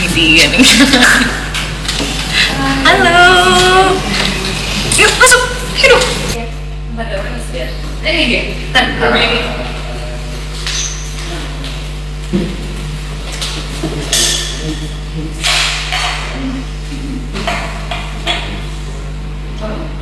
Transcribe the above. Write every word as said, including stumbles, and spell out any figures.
Ini dia nih. Halo. Yuk masuk. Hidup. Ini dia. Tan, ini.